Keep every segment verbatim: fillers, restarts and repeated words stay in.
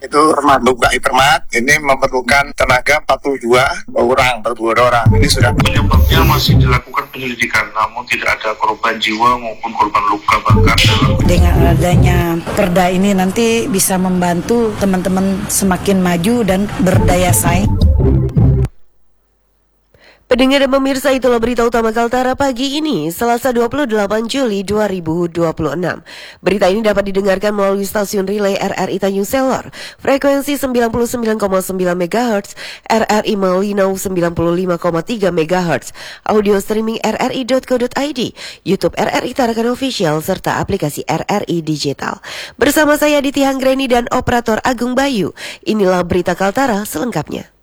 Itu buka hipermat ini memerlukan tenaga empat puluh dua orang per dua orang. Ini sudah penyebabnya masih dilakukan penyelidikan, namun tidak ada korban jiwa maupun korban luka bakar. Dengan adanya perda ini nanti bisa membantu teman-teman semakin maju dan berdaya saing. Pendengar dan pemirsa, itulah berita utama Kaltara pagi ini, Selasa dua puluh delapan Juli dua ribu dua puluh enam. Berita ini dapat didengarkan melalui stasiun relay R R I Tanjung Selor, frekuensi sembilan puluh sembilan koma sembilan megahertz, R R I Malino sembilan puluh lima koma tiga megahertz, audio streaming r r i dot co dot i d, YouTube R R I Tarakan Official, serta aplikasi R R I Digital. Bersama saya Diti Hanggreni dan operator Agung Bayu, inilah berita Kaltara selengkapnya.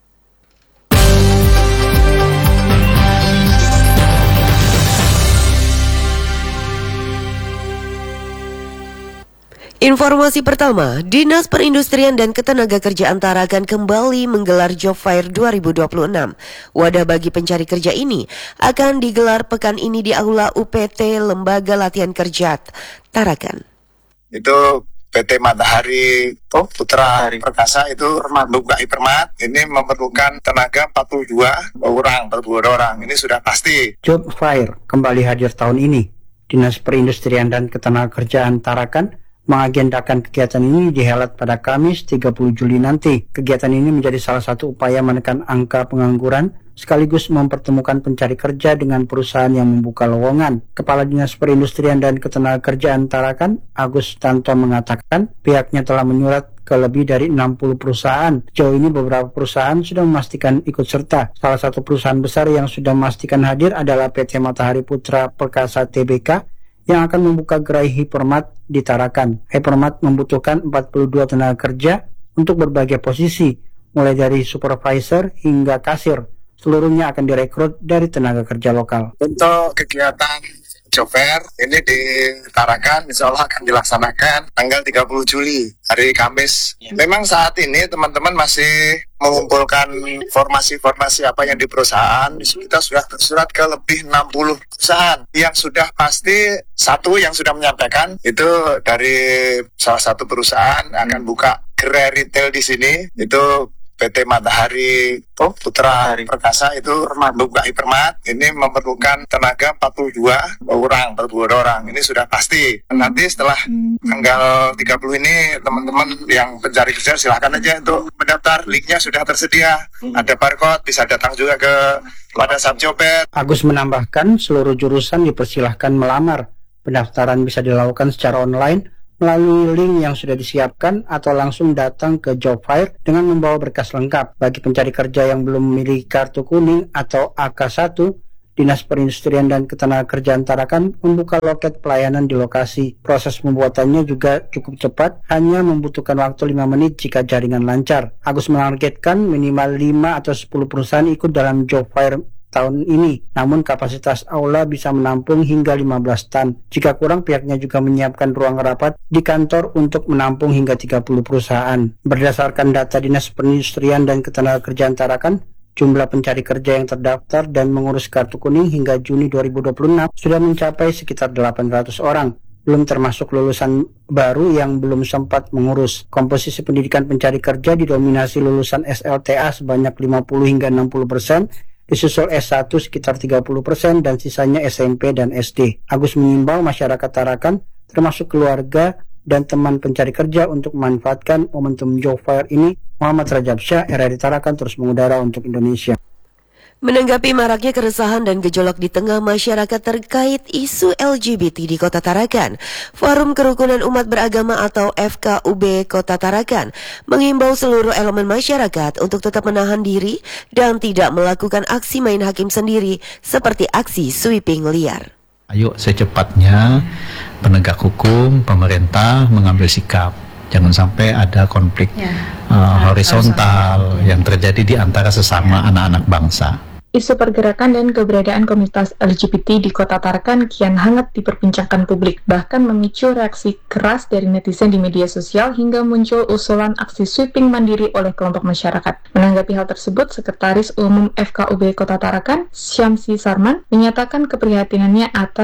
Informasi pertama, Dinas Perindustrian dan Ketenagakerjaan Tarakan kembali menggelar Job Fair dua ribu dua puluh enam. Wadah bagi pencari kerja ini akan digelar pekan ini di Aula U P T Lembaga Latihan Kerja Tarakan. Itu P T Matahari oh, Putra Perkasa itu buka hipermat ini memerlukan tenaga empat puluh dua orang per dua orang. Ini sudah pasti. Job Fair kembali hadir tahun ini. Dinas Perindustrian dan Ketenagakerjaan Tarakan mengagendakan kegiatan ini dihelat pada Kamis tiga puluh Juli nanti. Kegiatan ini menjadi salah satu upaya menekan angka pengangguran sekaligus mempertemukan pencari kerja dengan perusahaan yang membuka lowongan. Kepala Dinas Perindustrian dan Ketenagakerjaan Tarakan, Agus Tanto, mengatakan pihaknya telah menyurat ke lebih dari enam puluh perusahaan. Sejauh ini beberapa perusahaan sudah memastikan ikut serta. Salah satu perusahaan besar yang sudah memastikan hadir adalah P T Matahari Putra Perkasa T B K yang akan membuka gerai Hypermat di Tarakan. Hypermat membutuhkan empat puluh dua tenaga kerja untuk berbagai posisi, mulai dari supervisor hingga kasir. Seluruhnya akan direkrut dari tenaga kerja lokal. Untuk kegiatan Job Fair ini di Tarakan insya Allah akan dilaksanakan tanggal tiga puluh Juli, hari Kamis. Memang saat ini teman-teman masih mengumpulkan formasi-formasi apa yang di perusahaan. Kita sudah bersurat ke lebih enam puluh perusahaan. Yang sudah pasti satu yang sudah menyampaikan itu dari salah satu perusahaan akan buka gerai retail di sini. Itu P T Matahari oh, Putra Perkasa itu buka hipermat ini memerlukan tenaga empat puluh dua orang per dua orang. Ini sudah pasti. Nanti setelah tanggal tiga puluh ini teman-teman yang pencari kerja silahkan aja untuk mendaftar. Linknya sudah tersedia. Ada barcode, bisa datang juga ke pada Satjopet. Agus menambahkan seluruh jurusan dipersilahkan melamar. Pendaftaran bisa dilakukan secara online melalui link yang sudah disiapkan atau langsung datang ke Job Fair dengan membawa berkas lengkap. Bagi pencari kerja yang belum memiliki kartu kuning atau A K satu, Dinas Perindustrian dan Ketenagakerjaan Tarakan membuka loket pelayanan di lokasi. Proses pembuatannya juga cukup cepat, hanya membutuhkan waktu lima menit jika jaringan lancar. Agus menargetkan minimal lima atau sepuluh perusahaan ikut dalam Job Fair tahun ini, namun kapasitas aula bisa menampung hingga lima belas tan. Jika kurang, pihaknya juga menyiapkan ruang rapat di kantor untuk menampung hingga tiga puluh perusahaan. Berdasarkan data Dinas Perindustrian dan Ketenagakerjaan Tarakan, jumlah pencari kerja yang terdaftar dan mengurus kartu kuning hingga Juni dua ribu dua puluh enam sudah mencapai sekitar delapan ratus orang. Belum termasuk lulusan baru yang belum sempat mengurus. Komposisi pendidikan pencari kerja didominasi lulusan S L T A sebanyak lima puluh hingga enam puluh persen, disusul S satu sekitar tiga puluh persen, dan sisanya S M P dan S D. Agus mengimbau masyarakat Tarakan, termasuk keluarga dan teman pencari kerja, untuk memanfaatkan momentum Job Fair ini. Muhammad Rajab Syah, R R I Tarakan, terus mengudara untuk Indonesia. Menanggapi maraknya keresahan dan gejolak di tengah masyarakat terkait isu L G B T di Kota Tarakan, Forum Kerukunan Umat Beragama atau F K U B Kota Tarakan mengimbau seluruh elemen masyarakat untuk tetap menahan diri dan tidak melakukan aksi main hakim sendiri seperti aksi sweeping liar. Ayo secepatnya penegak hukum, pemerintah mengambil sikap. Jangan sampai ada konflik ya, uh, horizontal yang terjadi di antara sesama anak-anak bangsa. Isu pergerakan dan keberadaan komunitas L G B T di Kota Tarakan kian hangat diperbincangkan publik, bahkan memicu reaksi keras dari netizen di media sosial hingga muncul usulan aksi sweeping mandiri oleh kelompok masyarakat. Menanggapi hal tersebut, Sekretaris Umum F K U B Kota Tarakan, Syamsi Sarman, menyatakan keprihatinannya atas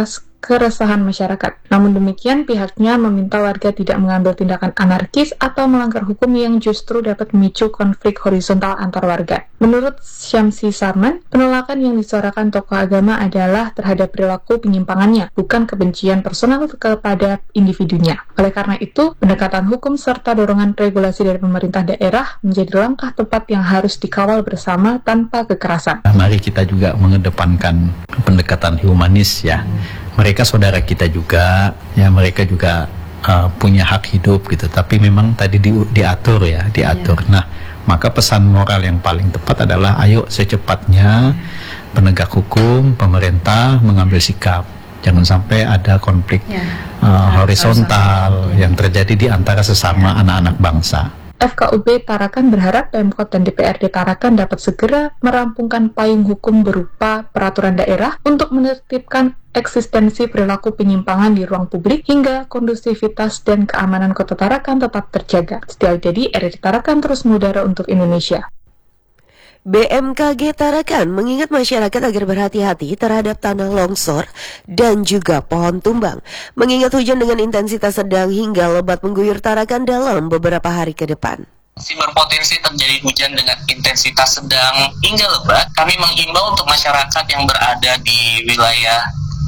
keresahan masyarakat. Namun demikian, pihaknya meminta warga tidak mengambil tindakan anarkis atau melanggar hukum yang justru dapat memicu konflik horizontal antar warga. Menurut Syamsi Sarman, penolakan yang disuarakan tokoh agama adalah terhadap perilaku penyimpangannya, bukan kebencian personal kepada individunya. Oleh karena itu, pendekatan hukum serta dorongan regulasi dari pemerintah daerah menjadi langkah tepat yang harus dikawal bersama tanpa kekerasan. Mari kita juga mengedepankan pendekatan humanis ya. Mereka saudara kita juga, ya mereka juga uh, punya hak hidup gitu. Tapi memang tadi di, diatur ya, diatur. Ya. Nah, maka pesan moral yang paling tepat adalah ayo secepatnya penegak hukum, pemerintah mengambil sikap. Jangan sampai ada konflik ya. uh, horizontal yang terjadi di antara sesama ya. anak-anak bangsa. F K U B Tarakan berharap Pemkot dan D P R D Tarakan dapat segera merampungkan payung hukum berupa peraturan daerah untuk menertibkan eksistensi perilaku penyimpangan di ruang publik hingga kondusivitas dan keamanan Kota Tarakan tetap terjaga. Setiap jadi R R I Tarakan terus mengudara untuk Indonesia. B M K G Tarakan mengingat masyarakat agar berhati-hati terhadap tanah longsor dan juga pohon tumbang. Mengingat hujan dengan intensitas sedang hingga lebat mengguyur Tarakan dalam beberapa hari ke depan. Masih berpotensi terjadi hujan dengan intensitas sedang hingga lebat. Kami mengimbau untuk masyarakat yang berada di wilayah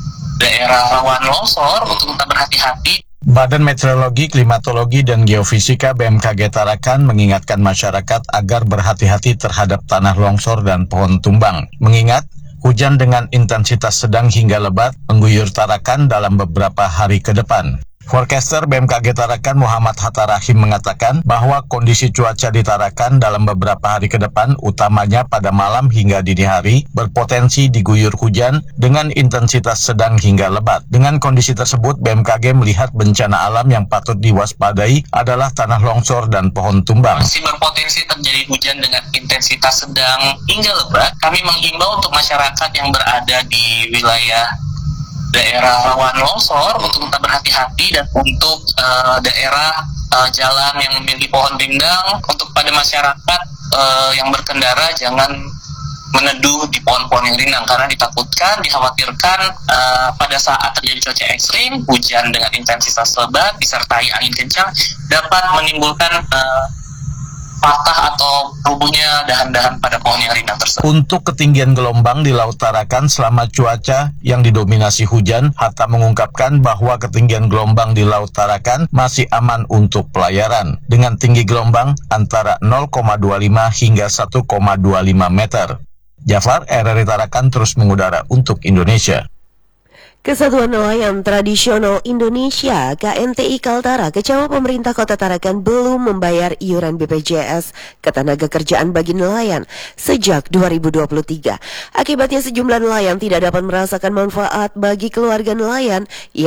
daerah rawan longsor untuk tetap berhati-hati. Badan Meteorologi, Klimatologi, dan Geofisika B M K G Tarakan mengingatkan masyarakat agar berhati-hati terhadap tanah longsor dan pohon tumbang. Mengingat hujan dengan intensitas sedang hingga lebat mengguyur Tarakan dalam beberapa hari ke depan. Forecaster B M K G Tarakan Muhammad Hatta Rahim mengatakan bahwa kondisi cuaca di Tarakan dalam beberapa hari ke depan, utamanya pada malam hingga dini hari, berpotensi diguyur hujan dengan intensitas sedang hingga lebat. Dengan kondisi tersebut, B M K G melihat bencana alam yang patut diwaspadai adalah tanah longsor dan pohon tumbang. Masih berpotensi terjadi hujan dengan intensitas sedang hingga lebat. Kami mengimbau untuk masyarakat yang berada di wilayah daerah rawan longsor untuk tetap berhati-hati, dan untuk uh, daerah uh, jalan yang memiliki pohon rindang, untuk pada masyarakat uh, yang berkendara jangan meneduh di pohon-pohon yang rindang karena ditakutkan, dikhawatirkan uh, pada saat terjadi cuaca ekstrim, hujan dengan intensitas lebat disertai angin kencang dapat menimbulkan uh, patah atau rubuhnya dahan-dahan pada pohon yang rindang tersebut. Untuk ketinggian gelombang di Laut Tarakan selama cuaca yang didominasi hujan, Hatta mengungkapkan bahwa ketinggian gelombang di Laut Tarakan masih aman untuk pelayaran, dengan tinggi gelombang antara nol koma dua lima hingga satu koma dua lima meter. Jafar, R R I Tarakan terus mengudara untuk Indonesia. Kesatuan Nelayan Tradisional Indonesia K N T I Kaltara kecewa pemerintah Kota Tarakan belum membayar iuran B P J S Ketenagakerjaan bagi nelayan sejak dua ribu dua puluh tiga. Akibatnya sejumlah nelayan tidak dapat merasakan manfaat bagi keluarga nelayan